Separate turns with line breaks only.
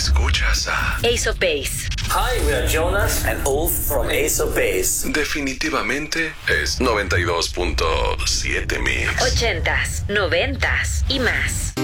Escuchas a
Ace of Base.
Hi, we are Jonas and Ulf from Ace of Base.
Definitivamente es 92.7 Mix.
80s, 90s y más.